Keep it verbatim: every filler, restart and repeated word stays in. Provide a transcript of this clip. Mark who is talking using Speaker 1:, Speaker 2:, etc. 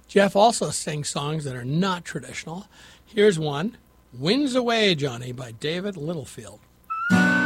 Speaker 1: Jeff also sings songs that are not traditional. Here's one, Winds Away, Johnny, by David Littlefield.